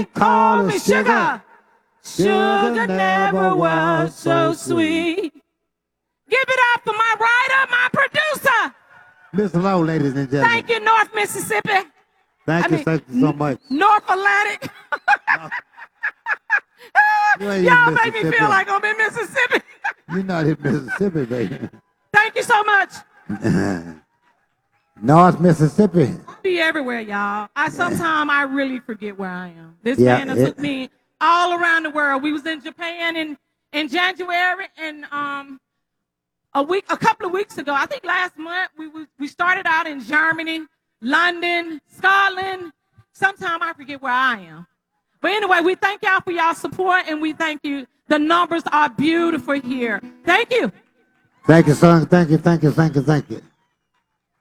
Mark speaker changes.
Speaker 1: call me sugar. Sugar never was so sweet. Give it up for my writer, my producer.
Speaker 2: Miss Lowe, ladies and gentlemen.
Speaker 1: Thank you, North Mississippi.
Speaker 2: Thank you so much.
Speaker 1: North Atlantic. Y'all make me feel like I'm in Mississippi.
Speaker 2: You're not in Mississippi, baby.
Speaker 1: Thank you so much.
Speaker 2: North Mississippi.
Speaker 1: Be everywhere, y'all. Sometimes I really forget where I am. This band took me all around the world. We was in Japan in January, and a couple of weeks ago, I think last month, we started out in Germany, London, Scotland. Sometimes I forget where I am. But anyway, we thank y'all for y'all support, and we thank you. The numbers are beautiful here. Thank you.
Speaker 2: Thank you, son. Thank you.